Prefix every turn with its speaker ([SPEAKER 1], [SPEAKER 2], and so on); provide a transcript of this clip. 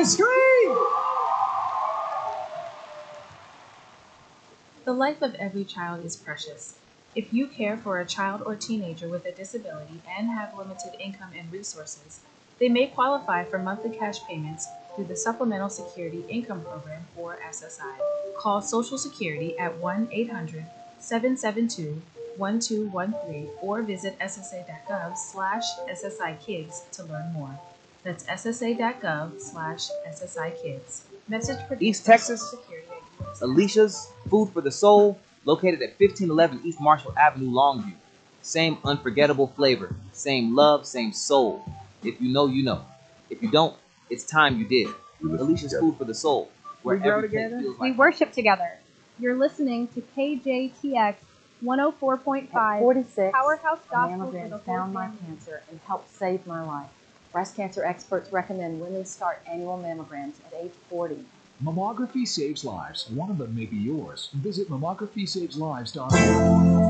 [SPEAKER 1] screen!
[SPEAKER 2] The life of every child is precious. If you care for a child or teenager with a disability and have limited income and resources, they may qualify for monthly cash payments through the Supplemental Security Income Program, or SSI. Call Social Security at 1-800-772-1213 or visit ssa.gov/SSI Kids to learn more. That's ssa.gov/SSI Kids. Message produced
[SPEAKER 3] East
[SPEAKER 2] by Social
[SPEAKER 3] Texas,
[SPEAKER 2] Security at US
[SPEAKER 3] Alicia's Food for the Soul, located at 1511 East Marshall Avenue, Longview. Same unforgettable flavor, same love, same soul. If you know, you know. If you don't, it's time you did. Alicia's Food for the Soul, where
[SPEAKER 1] We grow
[SPEAKER 3] every plate
[SPEAKER 1] together.
[SPEAKER 3] feels
[SPEAKER 4] We
[SPEAKER 3] like
[SPEAKER 4] worship together. You're listening to KJTX 104.5
[SPEAKER 5] At 46,
[SPEAKER 4] Powerhouse
[SPEAKER 5] a
[SPEAKER 4] Gospel for
[SPEAKER 5] mammogram
[SPEAKER 4] the
[SPEAKER 5] found
[SPEAKER 4] whole
[SPEAKER 5] my
[SPEAKER 4] family.
[SPEAKER 5] cancer and helped save my life. Breast cancer experts recommend women start annual mammograms at age 40.
[SPEAKER 1] Mammography saves lives. One of them may be yours. Visit mammographySavesLives.org.